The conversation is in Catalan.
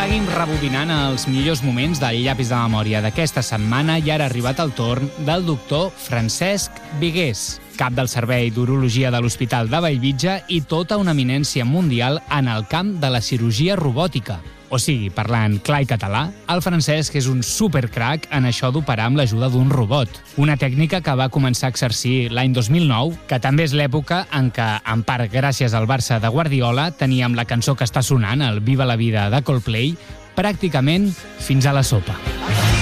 Seguim rebobinant els millors moments del llapis de memòria d'aquesta setmana i ara ha arribat el torn del doctor Francesc Vigués, cap del Servei d'Urologia de l'Hospital de Bellvitge i tota una eminència mundial en el camp de la cirurgia robòtica. O sigui, parlant clar i català, el Francesc és un supercrac en això d'operar amb l'ajuda d'un robot. Una tècnica que va començar a exercir l'any 2009, que també és l'època en què, en part gràcies al Barça de Guardiola, teníem la cançó que està sonant, el Viva la vida de Coldplay, pràcticament fins a la sopa.